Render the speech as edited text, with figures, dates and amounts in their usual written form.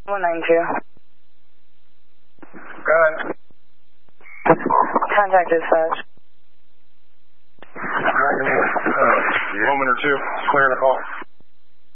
192. Go ahead. Contact dispatch. Alright, moment or two. Clear the call.